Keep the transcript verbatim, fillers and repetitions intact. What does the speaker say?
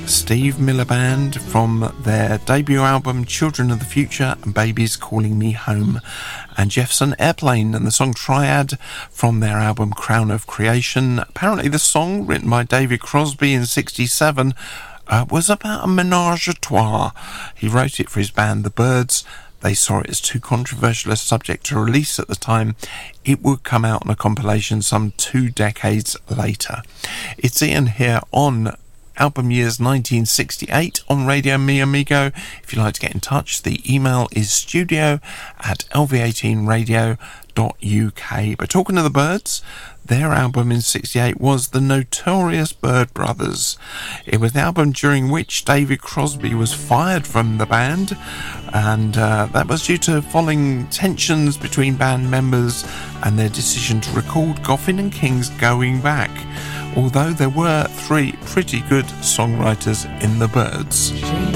Steve Miller Band from their debut album Children of the Future and Babies Calling Me Home, and Jefferson Airplane and the song Triad from their album Crown of Creation. Apparently the song, written by David Crosby in sixty-seven, uh, was about a menage a trois. He wrote it for his band The Byrds. They saw it as too controversial a subject to release at the time. It would come out on a compilation some two decades later. It's Ian here on Album Years nineteen sixty-eight on Radio Mi Amigo. If you'd like to get in touch, the email is studio at l v eighteen radio dot u k. But talking to the Byrds, their album in sixty-eight was The Notorious Byrd Brothers. It was the album during which David Crosby was fired from the band, and uh, that was due to falling tensions between band members and their decision to record Goffin and King's Going Back, although there were three pretty good songwriters in the Byrds.